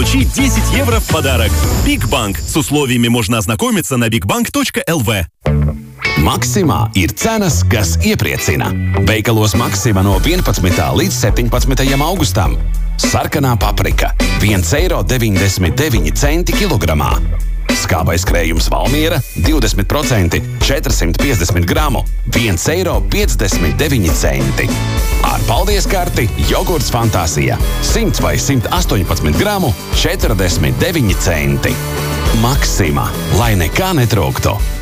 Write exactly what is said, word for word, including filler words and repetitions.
Получи десять евро в подарок. Бигбанк. С условиями можно ознакомиться на bigbank точка эл ви. Maksimā ir cenas, kas iepriecina. Veikalos Maksimā no vienpadsmitā līdz septiņpadsmitajam augustam. Sarkanā paprika – viens eiro deviņdesmit deviņi centi kilogramā. Skābais krējums Valmiera – divdesmit procenti, četrsimt piecdesmit gramu – viens eiro piecdesmit deviņi centi. Ar paldies karti jogurts Fantāsija – simt vai simt astoņpadsmit gramu – četrdesmit deviņi centi. Maksimā, lai nekā netrūktu.